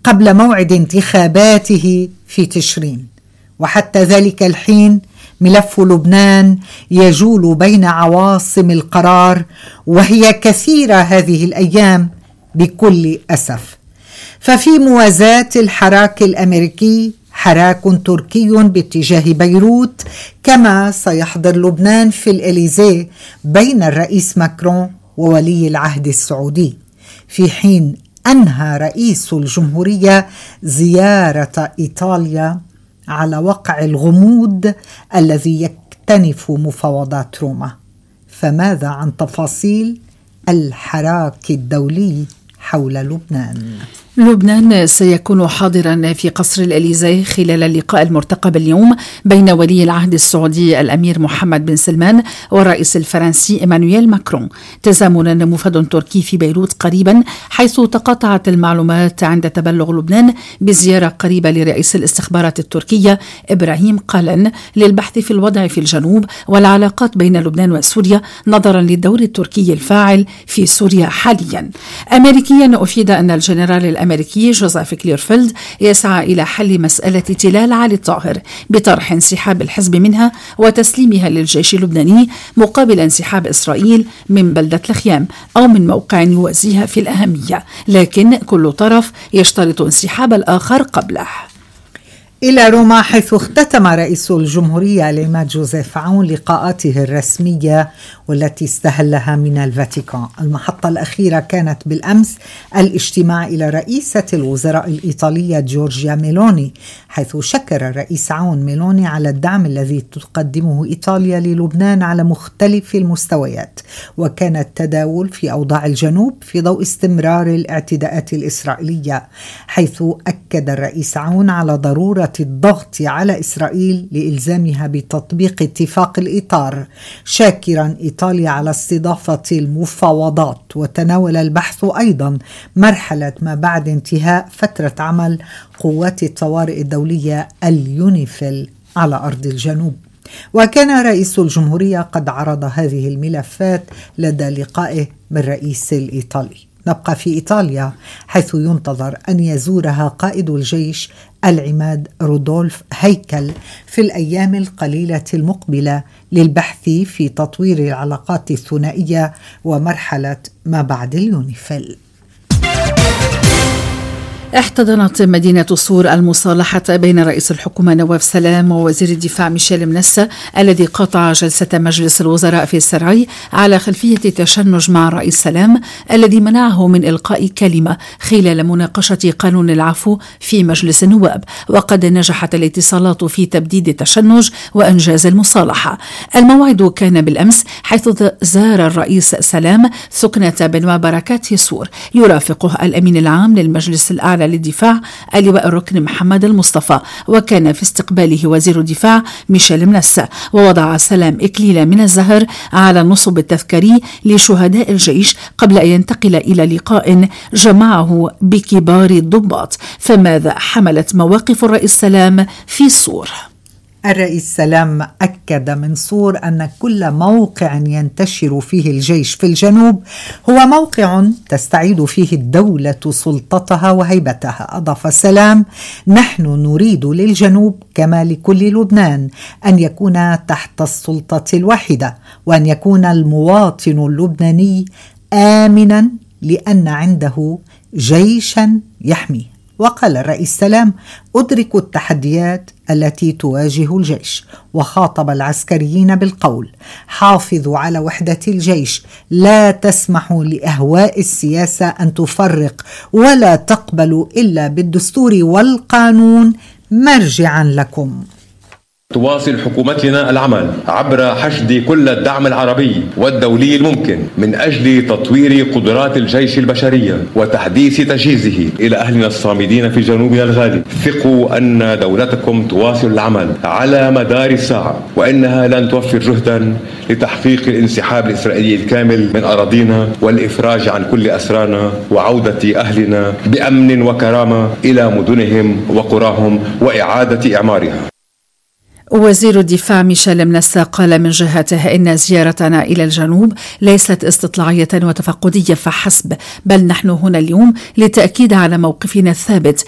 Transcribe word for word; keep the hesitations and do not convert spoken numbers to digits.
قبل موعد انتخاباته في تشرين. وحتى ذلك الحين ملف لبنان يجول بين عواصم القرار، وهي كثيرة هذه الأيام بكل أسف. ففي موازاة الحراك الأمريكي حراك تركي باتجاه بيروت، كما سيحضر لبنان في الإليزيه بين الرئيس ماكرون وولي العهد السعودي، في حين أنهى رئيس الجمهورية زيارة إيطاليا على وقع الغموض الذي يكتنف مفاوضات روما. فماذا عن تفاصيل الحراك الدولي حول لبنان؟ لبنان سيكون حاضرا في قصر الإليزيه خلال اللقاء المرتقب اليوم بين ولي العهد السعودي الأمير محمد بن سلمان والرئيس الفرنسي إيمانويل ماكرون، تزامنا مفد تركي في بيروت قريبا، حيث تقاطعت المعلومات عند تبلغ لبنان بزيارة قريبة لرئيس الاستخبارات التركية إبراهيم قالن للبحث في الوضع في الجنوب والعلاقات بين لبنان وسوريا نظرا للدور التركي الفاعل في سوريا حاليا. أمريكيا أفيد أن الجنرال الأمريكي الأمريكي جوزيف كليرفيلد يسعى إلى حل مسألة تلال علي الطاهر بطرح انسحاب الحزب منها وتسليمها للجيش اللبناني مقابل انسحاب إسرائيل من بلدة الخيام أو من موقع يوازيها في الأهمية، لكن كل طرف يشترط انسحاب الآخر قبله. إلى روما، حيث اختتم رئيس الجمهورية العماد جوزيف عون لقاءاته الرسمية والتي استهلها من الفاتيكان. المحطة الأخيرة كانت بالأمس الاجتماع إلى رئيسة الوزراء الإيطالية جورجيا ميلوني، حيث شكر الرئيس عون ميلوني على الدعم الذي تقدمه إيطاليا للبنان على مختلف المستويات. وكان التداول في أوضاع الجنوب في ضوء استمرار الاعتداءات الإسرائيلية، حيث أكد الرئيس عون على ضرورة الضغط على إسرائيل لإلزامها بتطبيق اتفاق الإطار، شاكرا إيطاليا على استضافة المفاوضات. وتناول البحث أيضا مرحلة ما بعد انتهاء فترة عمل قوات الطوارئ الدولية اليونيفيل على أرض الجنوب. وكان رئيس الجمهورية قد عرض هذه الملفات لدى لقائه بالرئيس الإيطالي. نبقى في إيطاليا، حيث ينتظر أن يزورها قائد الجيش العماد رودولف هيكل في الأيام القليلة المقبلة للبحث في تطوير العلاقات الثنائية ومرحلة ما بعد اليونيفيل. احتضنت مدينة صور المصالحة بين رئيس الحكومة نواف سلام ووزير الدفاع ميشيل منسة الذي قاطع جلسة مجلس الوزراء في السراي على خلفية تشنج مع الرئيس سلام الذي منعه من إلقاء كلمة خلال مناقشة قانون العفو في مجلس النواب. وقد نجحت الاتصالات في تبديد التشنج وإنجاز المصالحة. الموعد كان بالأمس، حيث زار الرئيس سلام سكنة بنوا بركات صور يرافقه الأمين العام للمجلس الأعلى للدفاع اللواء الركن محمد المصطفى، وكان في استقباله وزير الدفاع ميشيل منسة. ووضع سلام إكليل من الزهر على النصب التذكاري لشهداء الجيش قبل أن ينتقل إلى لقاء جمعه بكبار الضباط. فماذا حملت مواقف الرئيس سلام في صور؟ الرئيس سلام أكد من صور أن كل موقع ينتشر فيه الجيش في الجنوب هو موقع تستعيد فيه الدولة سلطتها وهيبتها. أضاف سلام: نحن نريد للجنوب كما لكل لبنان أن يكون تحت السلطة الواحدة، وأن يكون المواطن اللبناني آمنا لأن عنده جيشا يحميه. وقال الرئيس سلام: أدرك التحديات التي تواجه الجيش، وخاطب العسكريين بالقول: حافظوا على وحدة الجيش، لا تسمحوا لأهواء السياسة أن تفرق، ولا تقبلوا إلا بالدستور والقانون مرجعا لكم. تواصل حكومتنا العمل عبر حشد كل الدعم العربي والدولي الممكن من أجل تطوير قدرات الجيش البشرية وتحديث تجهيزه إلى أهلنا الصامدين في جنوبنا الغالي. ثقوا أن دولتكم تواصل العمل على مدار الساعة، وإنها لن توفر جهدا لتحقيق الانسحاب الإسرائيلي الكامل من أراضينا والإفراج عن كل أسرانا وعودة أهلنا بأمن وكرامة إلى مدنهم وقراهم وإعادة إعمارها. وزير الدفاع ميشيل منسة قال من جهته إن زيارتنا إلى الجنوب ليست استطلاعية وتفقدية فحسب، بل نحن هنا اليوم للتأكيد على موقفنا الثابت